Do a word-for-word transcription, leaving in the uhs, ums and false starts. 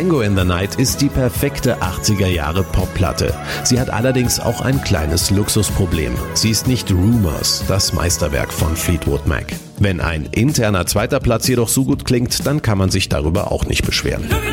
Tango in the Night ist die perfekte achtziger Jahre Popplatte. Sie hat allerdings auch ein kleines Luxusproblem. Sie ist nicht Rumours, das Meisterwerk von Fleetwood Mac. Wenn ein interner zweiter Platz jedoch so gut klingt, dann kann man sich darüber auch nicht beschweren.